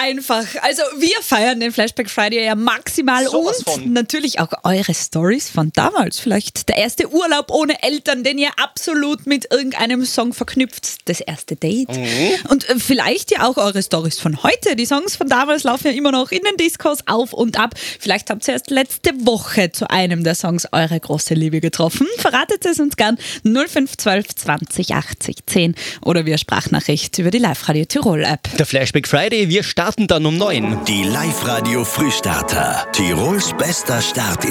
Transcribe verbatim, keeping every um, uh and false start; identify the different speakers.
Speaker 1: einfach. Also wir feiern den Flashback Friday ja maximal
Speaker 2: So was
Speaker 1: und
Speaker 2: von.
Speaker 1: natürlich auch eure Stories von damals. Vielleicht der erste Urlaub ohne Eltern, den ihr absolut mit irgendeinem Song verknüpft. Das erste Date.
Speaker 2: Mhm.
Speaker 1: Und äh, vielleicht ja auch eure Stories von heute. Die Songs von damals laufen ja immer noch in den Discos auf und ab. Vielleicht habt ihr erst letzte Woche zu einem der Songs eure große Liebe getroffen. Verratet es uns gern null fünf zwölf zwanzig achtzig zehn oder via Sprachnachricht über die Live-Radio Tirol App.
Speaker 2: Der Flashback Friday, wir starten dann um neun.
Speaker 3: Die Live-Radio Frühstarter. Tirols bester Start in